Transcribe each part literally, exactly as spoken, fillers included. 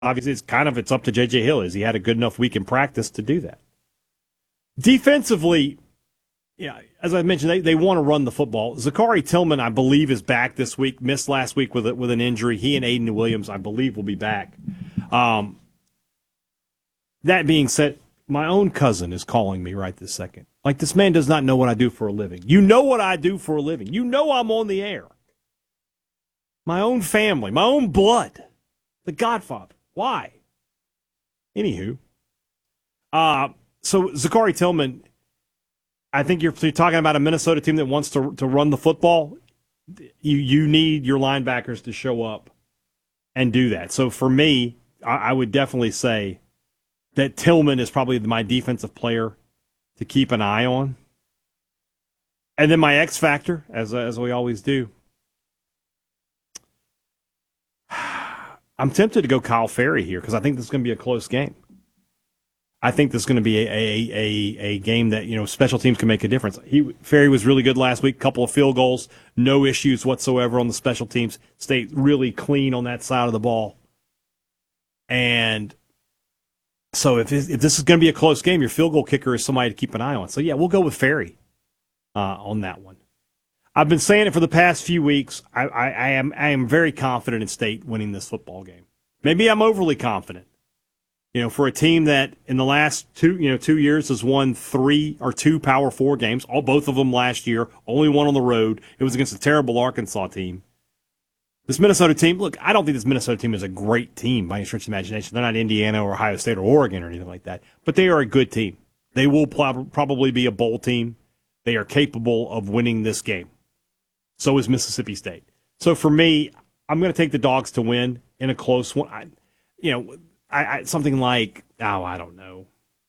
obviously it's kind of it's up to J J Hill. Is he had a good enough week in practice to do that? Defensively, yeah, as I mentioned, they, they want to run the football. Zachary Tillman, I believe, is back this week. Missed last week with a, with an injury. He and Aiden Williams, I believe, will be back. Um, that being said, my own cousin is calling me right this second. Like, this man does not know what I do for a living. You know what I do for a living. You know I'm on the air. My own family, my own blood, the Godfather. Why? Anywho, uh, so Zachary Tillman, I think you're, you're talking about a Minnesota team that wants to to run the football. You you need your linebackers to show up and do that. So for me, I, I would definitely say that Tillman is probably my defensive player to keep an eye on. And then my X factor, as as we always do. I'm tempted to go Kyle Ferry here because I think this is going to be a close game. I think this is going to be a, a a a game that, you know, special teams can make a difference. He Ferry was really good last week, couple of field goals, no issues whatsoever on the special teams. Stayed really clean on that side of the ball. And so if if this is going to be a close game, your field goal kicker is somebody to keep an eye on. So yeah, we'll go with Ferry uh, on that one. I've been saying it for the past few weeks. I, I, I am I am very confident in State winning this football game. Maybe I'm overly confident. You know, for a team that in the last two you know two years has won three or two Power Four games, all both of them last year, only one on the road. It was against a terrible Arkansas team. This Minnesota team, look, I don't think this Minnesota team is a great team by any stretch of the imagination. They're not Indiana or Ohio State or Oregon or anything like that, but they are a good team. They will pl- probably be a bowl team. They are capable of winning this game. So is Mississippi State. So for me, I'm going to take the Dogs to win in a close one. I, you know, I, I, something like, oh, I don't know.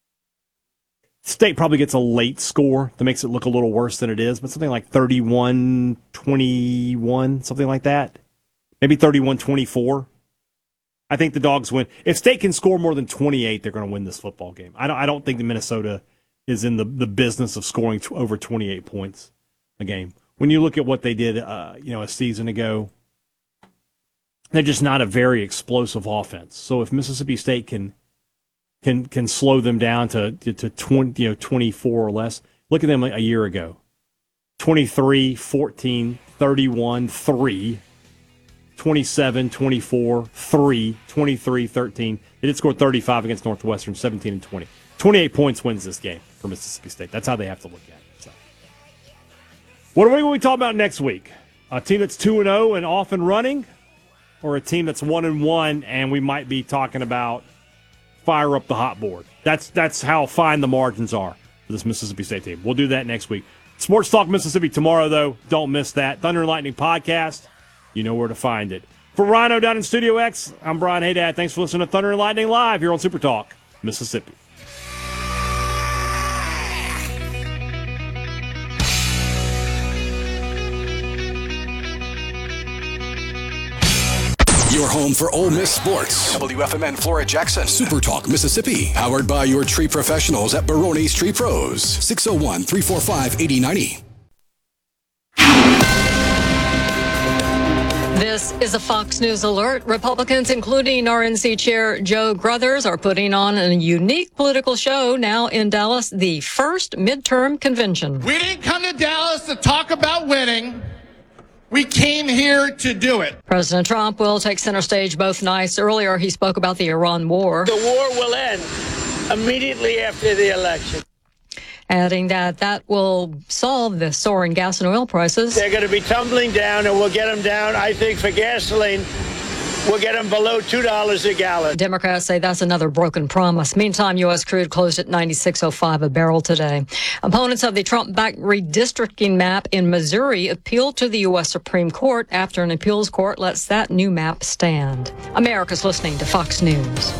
State probably gets a late score that makes it look a little worse than it is, but something like thirty-one twenty-one, something like that. Maybe thirty-one twenty-four. I think the Dogs win. If State can score more than twenty-eight, they're going to win this football game. I don't, I don't think the Minnesota is in the, the business of scoring t- over twenty-eight points a game. When you look at what they did, uh, you know, a season ago, they're just not a very explosive offense. So if Mississippi State can can can slow them down to to, to twenty, you know, twenty-four or less, look at them a year ago: twenty-three, fourteen, thirty-one, three, twenty-seven, twenty-four, three, twenty-three, thirteen. They did score thirty-five against Northwestern, seventeen and twenty. twenty-eight points wins this game for Mississippi State. That's how they have to look at it. So. What are we going to talk about next week? A team that's two and oh and off and running, or a team that's one and one and we might be talking about fire up the hot board? That's that's how fine the margins are for this Mississippi State team. We'll do that next week. Sports Talk Mississippi tomorrow, though. Don't miss that. Thunder and Lightning podcast. You know where to find it. For Rhino down in Studio X, I'm Brian Haydad. Thanks for listening to Thunder and Lightning Live here on Super Talk Mississippi. Your home for Ole Miss sports. W F M N Flora Jackson. Super Talk Mississippi. Powered by your tree professionals at Barone's Tree Pros. six oh one, three four five, eight oh nine oh. This is a Fox News alert. Republicans, including R N C Chair Joe Gruthers, are putting on a unique political show now in Dallas, the first midterm convention. We didn't come to Dallas to talk about winning. We came here to do it. President Trump will take center stage both nights. Earlier, he spoke about the Iran war. The war will end immediately after the election. Adding that that will solve the soaring gas and oil prices. They're going to be tumbling down, and we'll get them down, I think, for gasoline. We'll get them below two dollars a gallon. Democrats say that's another broken promise. Meantime, U S crude closed at ninety-six oh five a barrel today. Opponents of the Trump-backed redistricting map in Missouri appealed to the U S Supreme Court after an appeals court lets that new map stand. America's listening to Fox News.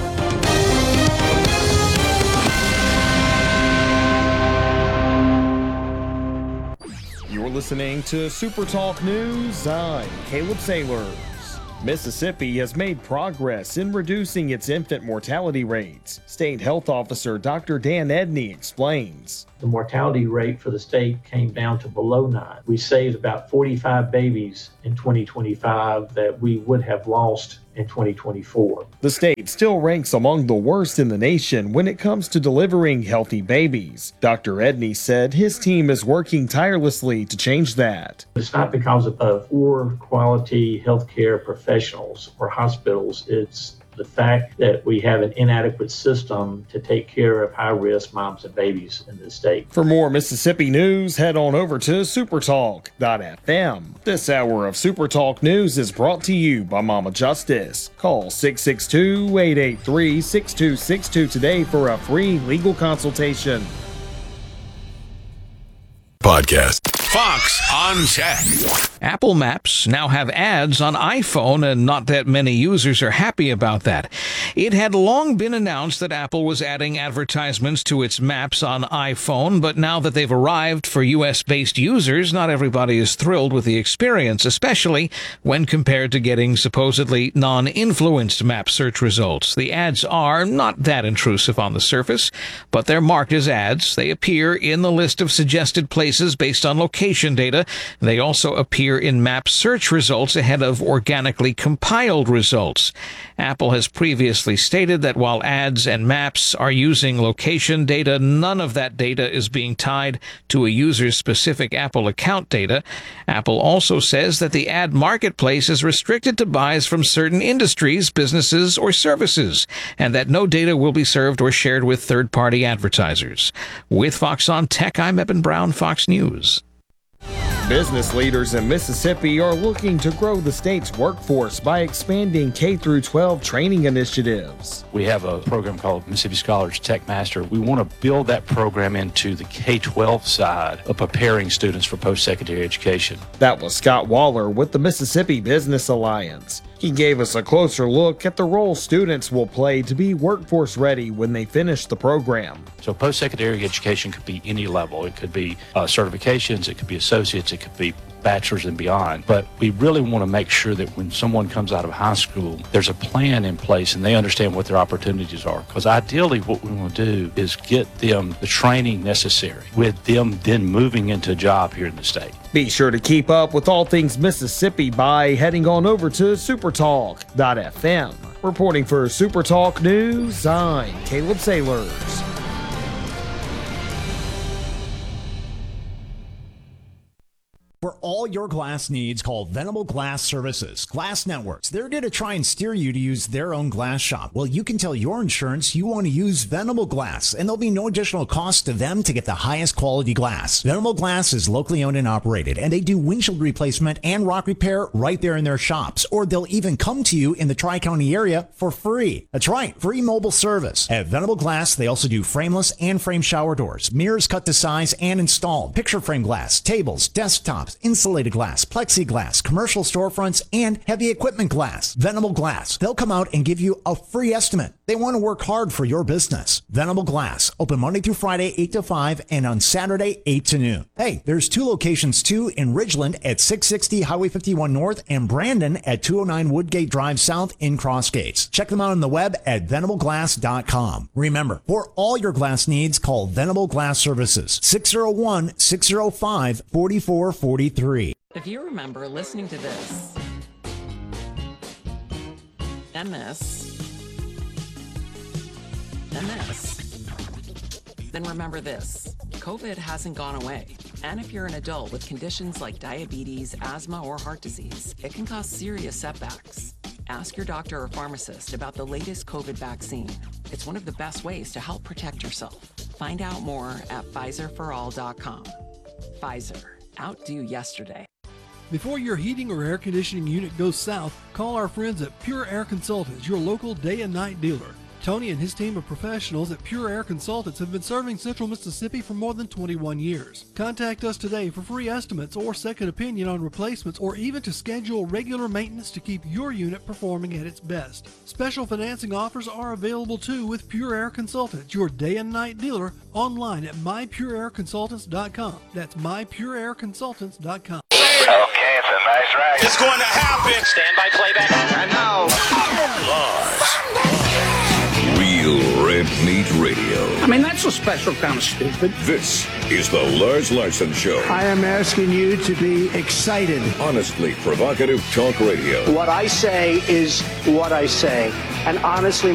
You're listening to Super Talk News. I'm Caleb Saylor. Mississippi has made progress in reducing its infant mortality rates. State Health Officer Doctor Dan Edney explains. The mortality rate for the state came down to below nine. We saved about forty-five babies in twenty twenty-five that we would have lost in twenty twenty-four. The state still ranks among the worst in the nation when it comes to delivering healthy babies. Doctor Edney said his team is working tirelessly to change that. It's not because of, of poor quality healthcare professionals or hospitals. It's the fact that we have an inadequate system to take care of high-risk moms and babies in the state. For more Mississippi news, head on over to supertalk dot f m. This hour of Super Talk News is brought to you by Mama Justice. Call six six two, eight eight three, six two six two today for a free legal consultation. Podcast. Fox on Tech. Apple Maps now have ads on iPhone, and not that many users are happy about that. It had long been announced that Apple was adding advertisements to its maps on iPhone, but now that they've arrived for U S-based users, not everybody is thrilled with the experience, especially when compared to getting supposedly non-influenced map search results. The ads are not that intrusive on the surface, but they're marked as ads. They appear in the list of suggested places based on location data. They also appear in map search results ahead of organically compiled results. Apple has previously stated that while ads and maps are using location data, none of that data is being tied to a user's specific Apple account data. Apple also says that the ad marketplace is restricted to buys from certain industries, businesses, or services, and that no data will be served or shared with third-party advertisers. With Fox on Tech, I'm Eben Brown, Fox News. Business leaders in Mississippi are looking to grow the state's workforce by expanding K through twelve training initiatives. We have a program called Mississippi Scholars Tech Master. We want to build that program into the K twelve side of preparing students for post-secondary education. That was Scott Waller with the Mississippi Business Alliance. He gave us a closer look at the role students will play to be workforce ready when they finish the program. So post-secondary education could be any level. It could be uh, certifications, it could be associates, it could be bachelor's and beyond. But we really want to make sure that when someone comes out of high school, there's a plan in place and they understand what their opportunities are. Because ideally what we want to do is get them the training necessary with them then moving into a job here in the state. Be sure to keep up with all things Mississippi by heading on over to supertalk dot f m. Reporting for Super Talk News, I'm Caleb Sailors. For all your glass needs, call Venable Glass Services. Glass Networks. They're going to try and steer you to use their own glass shop. Well, you can tell your insurance you want to use Venable Glass, and there'll be no additional cost to them to get the highest quality glass. Venable Glass is locally owned and operated, and they do windshield replacement and rock repair right there in their shops, or they'll even come to you in the Tri-County area for free. That's right, free mobile service. At Venable Glass, they also do frameless and frame shower doors, mirrors cut to size and installed, picture frame glass, tables, desktops, insulated glass, plexiglass, commercial storefronts, and heavy equipment glass. Venable Glass. They'll come out and give you a free estimate. They want to work hard for your business. Venable Glass. Open Monday through Friday, eight to five, and on Saturday, eight to noon. Hey, there's two locations too in Ridgeland at six sixty Highway fifty-one North and Brandon at two oh nine Woodgate Drive South in Crossgates. Check them out on the web at venable glass dot com. Remember, for all your glass needs, call Venable Glass Services. six oh one, six oh five, four four four three. If you remember listening to this, and this, and this, then remember this. COVID hasn't gone away. And if you're an adult with conditions like diabetes, asthma, or heart disease, it can cause serious setbacks. Ask your doctor or pharmacist about the latest COVID vaccine. It's one of the best ways to help protect yourself. Find out more at Pfizer for all dot com. Pfizer. Outdo yesterday. Before your heating or air conditioning unit goes south, call our friends at Pure Air Consultants, your local day and night dealer. Tony and his team of professionals at Pure Air Consultants have been serving Central Mississippi for more than twenty-one years. Contact us today for free estimates or second opinion on replacements, or even to schedule regular maintenance to keep your unit performing at its best. Special financing offers are available too with Pure Air Consultants, your day and night dealer, online at my pure air consultants dot com. That's my pure air consultants dot com. Okay, it's a nice ride. It's going to happen. Stand by playback. I know. Real ready. American needs radio. I mean, that's a special kind of stupid. This is the Lars Larson Show. I am asking you to be excited. Honestly provocative talk radio. What I say is what I say. And honestly,